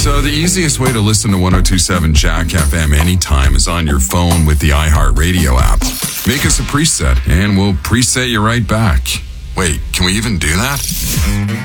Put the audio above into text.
So the easiest way to listen to 102.7 Jack FM anytime is on your phone with the iHeartRadio app. Make us a preset, and we'll preset you right back. Wait, can we even do that?